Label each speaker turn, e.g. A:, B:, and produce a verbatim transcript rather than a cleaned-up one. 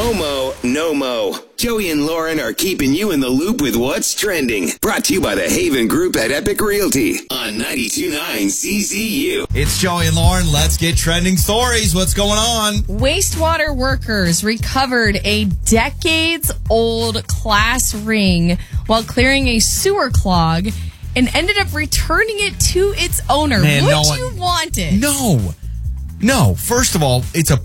A: Homo, no mo. Joey and Lauren are keeping you in the loop with what's trending. Brought to you by the Haven Group at Epic Realty on ninety-two point nine C Z U.
B: It's Joey and Lauren. Let's get trending stories. What's going on?
C: Wastewater workers recovered a decades-old class ring while clearing a sewer clog and ended up returning it to its owner.
B: Man,
C: Would
B: no one-
C: you want it?
B: No. No. First of all, it's a